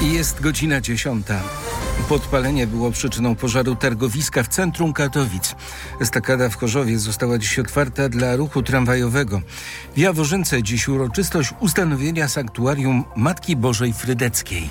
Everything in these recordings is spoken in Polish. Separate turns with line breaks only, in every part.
Jest godzina 10. Podpalenie było przyczyną pożaru targowiska w centrum Katowic. Estakada w Chorzowie została dziś otwarta dla ruchu tramwajowego. W Jaworzynce dziś uroczystość ustanowienia sanktuarium Matki Bożej Frydeckiej.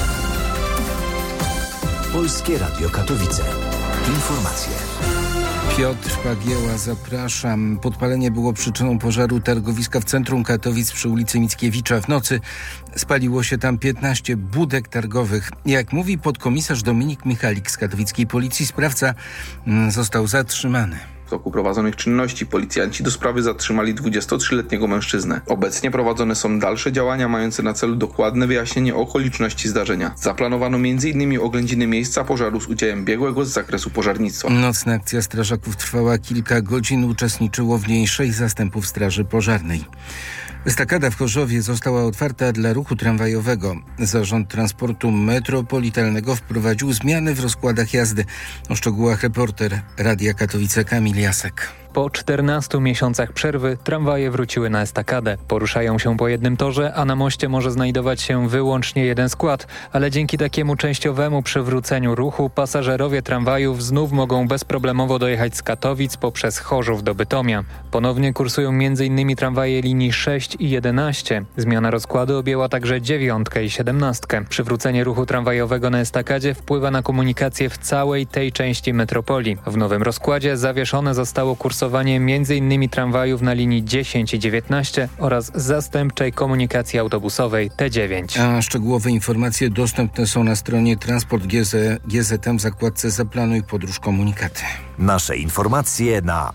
Polskie Radio Katowice. Informacje.
Piotr Pagieła, zapraszam. Podpalenie było przyczyną pożaru targowiska w centrum Katowic przy ulicy Mickiewicza. W nocy spaliło się tam 15 budek targowych. Jak mówi podkomisarz Dominik Michalik z katowickiej policji, sprawca został zatrzymany.
W toku prowadzonych czynności policjanci do sprawy zatrzymali 23-letniego mężczyznę. Obecnie prowadzone są dalsze działania mające na celu dokładne wyjaśnienie okoliczności zdarzenia. Zaplanowano m.in. oględziny miejsca pożaru z udziałem biegłego z zakresu pożarnictwa.
Nocna akcja strażaków trwała kilka godzin. Uczestniczyło w niej 6 zastępów straży pożarnej. Estakada w Chorzowie została otwarta dla ruchu tramwajowego. Zarząd Transportu Metropolitalnego wprowadził zmiany w rozkładach jazdy. O szczegółach reporter Radia Katowice Kamil Jasek.
Po 14 miesiącach przerwy tramwaje wróciły na estakadę. Poruszają się po jednym torze, a na moście może znajdować się wyłącznie jeden skład. Ale dzięki takiemu częściowemu przywróceniu ruchu pasażerowie tramwajów znów mogą bezproblemowo dojechać z Katowic poprzez Chorzów do Bytomia. Ponownie kursują m.in. tramwaje linii 6 i 11. Zmiana rozkładu objęła także 9 i 17. Przywrócenie ruchu tramwajowego na estakadzie wpływa na komunikację w całej tej części metropolii. W nowym rozkładzie zawieszone zostało kursowanie m.in. tramwajów na linii 10 i 19 oraz zastępczej komunikacji autobusowej T9.
A szczegółowe informacje dostępne są na stronie Transport GZM w zakładce Zaplanuj podróż komunikaty.
Nasze informacje na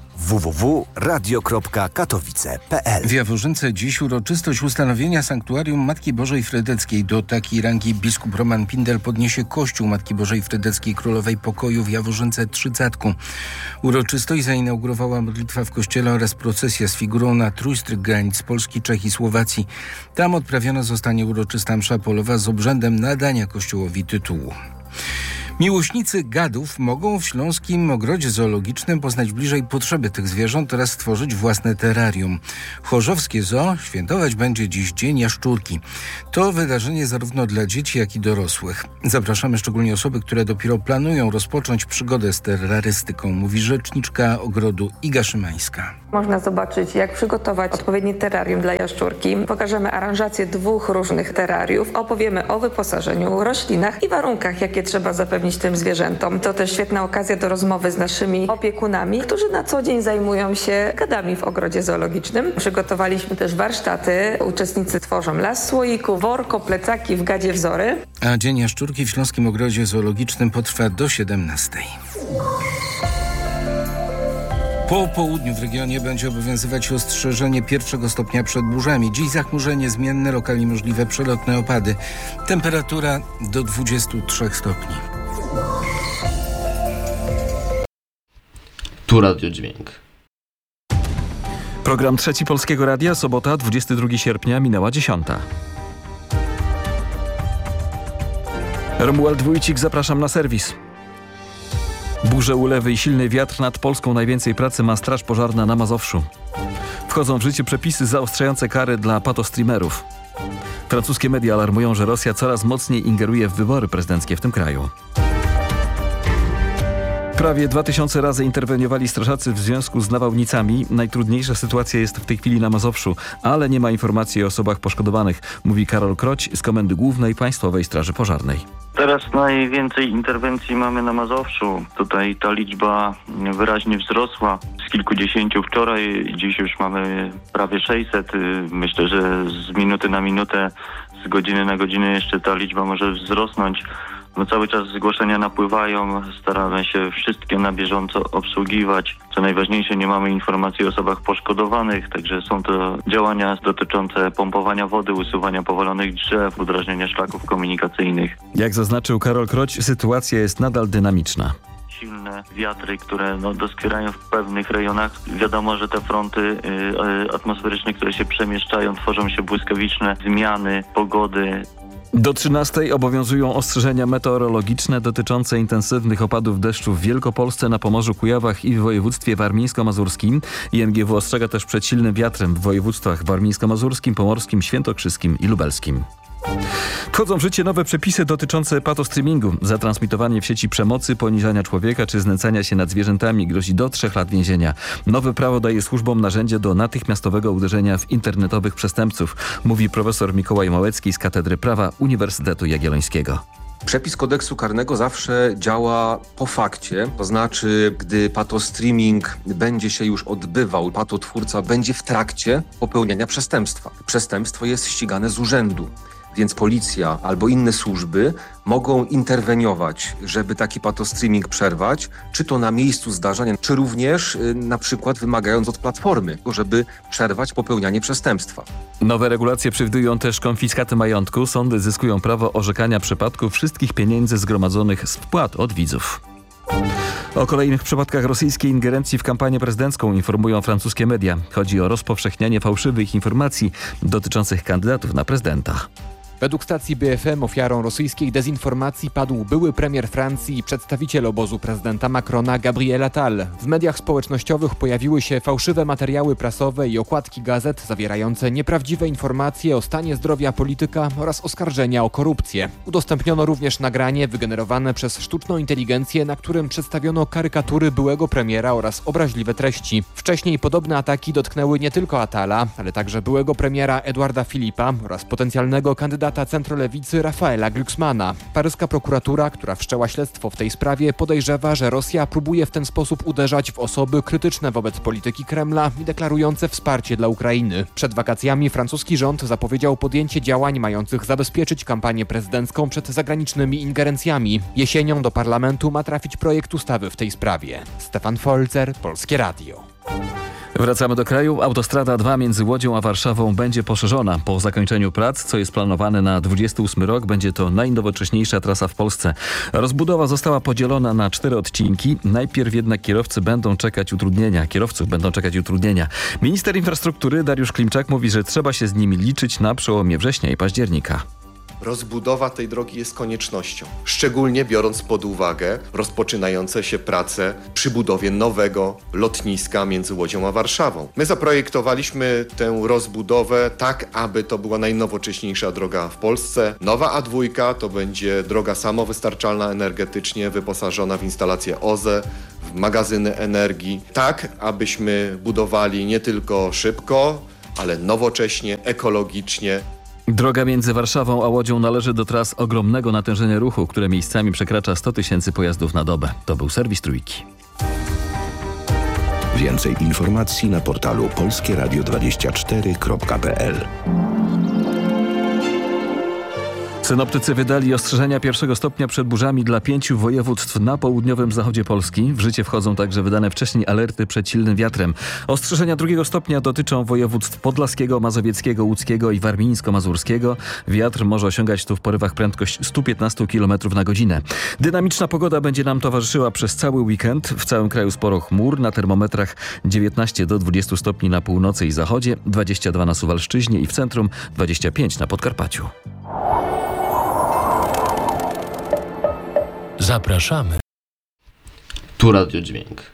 www.radio.katowice.pl.
W Jaworzynce dziś uroczystość ustanowienia sanktuarium Matki Bożej Frydeckiej. Do takiej rangi biskup Roman Pindel podniesie Kościół Matki Bożej Frydeckiej Królowej Pokoju w Jaworzynce Trzycatku. Uroczystość zainaugurowała modlitwa w kościele oraz procesja z figurą na trójstryk granic Polski, Czech i Słowacji. Tam odprawiona zostanie uroczysta msza polowa z obrzędem nadania kościołowi tytułu. Miłośnicy gadów mogą w Śląskim Ogrodzie Zoologicznym poznać bliżej potrzeby tych zwierząt oraz stworzyć własne terrarium. Chorzowskie Zoo świętować będzie dziś Dzień Jaszczurki. To wydarzenie zarówno dla dzieci, jak i dorosłych. Zapraszamy szczególnie osoby, które dopiero planują rozpocząć przygodę z terrorystyką, mówi rzeczniczka ogrodu Iga Szymańska.
Można zobaczyć, jak przygotować odpowiednie terrarium dla jaszczurki. Pokażemy aranżację 2 różnych terrariów, opowiemy o wyposażeniu, roślinach i warunkach, jakie trzeba zapewnić tym zwierzętom. To też świetna okazja do rozmowy z naszymi opiekunami, którzy na co dzień zajmują się gadami w ogrodzie zoologicznym. Przygotowaliśmy też warsztaty. Uczestnicy tworzą las słoiku, worko, plecaki w gadzie wzory.
A Dzień Jaszczurki w Śląskim Ogrodzie Zoologicznym potrwa do 17. Po południu w regionie będzie obowiązywać ostrzeżenie 1 stopnia przed burzami. Dziś zachmurzenie zmienne, lokalnie możliwe przelotne opady. Temperatura do 23 stopni.
Tu Radio Dźwięk.
Program Trzeci Polskiego Radia, sobota, 22 sierpnia, minęła 10. Romuald Wójcik, zapraszam na serwis. Burze, ulewy i silny wiatr nad Polską. Najwięcej pracy ma Straż Pożarna na Mazowszu. Wchodzą w życie przepisy zaostrzające kary dla patostreamerów. Francuskie media alarmują, że Rosja coraz mocniej ingeruje w wybory prezydenckie w tym kraju. Prawie 2000 razy interweniowali strażacy w związku z nawałnicami. Najtrudniejsza sytuacja jest w tej chwili na Mazowszu, ale nie ma informacji o osobach poszkodowanych, mówi Karol Kroć z Komendy Głównej Państwowej Straży Pożarnej.
Teraz najwięcej interwencji mamy na Mazowszu. Tutaj ta liczba wyraźnie wzrosła z kilkudziesięciu wczoraj. Dziś już mamy prawie 600. Myślę, że z minuty na minutę, z godziny na godzinę jeszcze ta liczba może wzrosnąć. No cały czas zgłoszenia napływają, staramy się wszystkie na bieżąco obsługiwać. Co najważniejsze, nie mamy informacji o osobach poszkodowanych, także są to działania dotyczące pompowania wody, usuwania powalonych drzew, udrażnienia szlaków komunikacyjnych.
Jak zaznaczył Karol Kroć, sytuacja jest nadal dynamiczna.
Silne wiatry, które doskwierają w pewnych rejonach. Wiadomo, że te fronty atmosferyczne, które się przemieszczają, tworzą się błyskawiczne zmiany pogody.
Do 13 obowiązują ostrzeżenia meteorologiczne dotyczące intensywnych opadów deszczu w Wielkopolsce, na Pomorzu, Kujawach i w województwie warmińsko-mazurskim. IMGW ostrzega też przed silnym wiatrem w województwach warmińsko-mazurskim, pomorskim, świętokrzyskim i lubelskim. Wchodzą w życie nowe przepisy dotyczące patostreamingu. Za transmitowanie w sieci przemocy, poniżania człowieka czy znęcania się nad zwierzętami grozi do 3 lat więzienia. Nowe prawo daje służbom narzędzie do natychmiastowego uderzenia w internetowych przestępców, mówi profesor Mikołaj Małecki z Katedry Prawa Uniwersytetu Jagiellońskiego.
Przepis kodeksu karnego zawsze działa po fakcie, to znaczy gdy patostreaming będzie się już odbywał, patotwórca będzie w trakcie popełniania przestępstwa. Przestępstwo jest ścigane z urzędu, więc policja albo inne służby mogą interweniować, żeby taki patostreaming przerwać, czy to na miejscu zdarzenia, czy również na przykład wymagając od platformy, żeby przerwać popełnianie przestępstwa.
Nowe regulacje przewidują też konfiskatę majątku. Sądy zyskują prawo orzekania przypadków wszystkich pieniędzy zgromadzonych z wpłat od widzów. O kolejnych przypadkach rosyjskiej ingerencji w kampanię prezydencką informują francuskie media. Chodzi o rozpowszechnianie fałszywych informacji dotyczących kandydatów na prezydenta.
Według stacji BFM ofiarą rosyjskiej dezinformacji padł były premier Francji i przedstawiciel obozu prezydenta Macrona Gabriel Attal. W mediach społecznościowych pojawiły się fałszywe materiały prasowe i okładki gazet zawierające nieprawdziwe informacje o stanie zdrowia polityka oraz oskarżenia o korupcję. Udostępniono również nagranie wygenerowane przez sztuczną inteligencję, na którym przedstawiono karykatury byłego premiera oraz obraźliwe treści. Wcześniej podobne ataki dotknęły nie tylko Attala, ale także byłego premiera Edouarda Philippa oraz potencjalnego kandydata centrolewicy Rafaela Glucksmana. Paryska prokuratura, która wszczęła śledztwo w tej sprawie, podejrzewa, że Rosja próbuje w ten sposób uderzać w osoby krytyczne wobec polityki Kremla i deklarujące wsparcie dla Ukrainy. Przed wakacjami francuski rząd zapowiedział podjęcie działań mających zabezpieczyć kampanię prezydencką przed zagranicznymi ingerencjami. Jesienią do parlamentu ma trafić projekt ustawy w tej sprawie. Stefan Folzer, Polskie Radio.
Wracamy do kraju. Autostrada 2 między Łodzią a Warszawą będzie poszerzona. Po zakończeniu prac, co jest planowane na 28 rok, będzie to najnowocześniejsza trasa w Polsce. Rozbudowa została podzielona na 4 odcinki. Najpierw jednak kierowców będą czekać utrudnienia. Minister infrastruktury Dariusz Klimczak mówi, że trzeba się z nimi liczyć na przełomie września i października.
Rozbudowa tej drogi jest koniecznością, szczególnie biorąc pod uwagę rozpoczynające się prace przy budowie nowego lotniska między Łodzią a Warszawą. My zaprojektowaliśmy tę rozbudowę tak, aby to była najnowocześniejsza droga w Polsce. Nowa A2 to będzie droga samowystarczalna energetycznie, wyposażona w instalacje OZE, w magazyny energii, tak abyśmy budowali nie tylko szybko, ale nowocześnie, ekologicznie.
Droga między Warszawą a Łodzią należy do tras ogromnego natężenia ruchu, które miejscami przekracza 100 000 pojazdów na dobę. To był serwis Trójki.
Więcej informacji na portalu polskieradio24.pl.
Synoptycy wydali ostrzeżenia 1. stopnia przed burzami dla 5 województw na południowym zachodzie Polski. W życie wchodzą także wydane wcześniej alerty przed silnym wiatrem. Ostrzeżenia 2. stopnia dotyczą województw podlaskiego, mazowieckiego, łódzkiego i warmińsko-mazurskiego. Wiatr może osiągać tu w porywach prędkość 115 km na godzinę. Dynamiczna pogoda będzie nam towarzyszyła przez cały weekend. W całym kraju sporo chmur, na termometrach 19 do 20 stopni na północy i zachodzie, 22 na Suwalszczyźnie i w centrum, 25 na Podkarpaciu.
Zapraszamy. Tu Radio Dźwięk.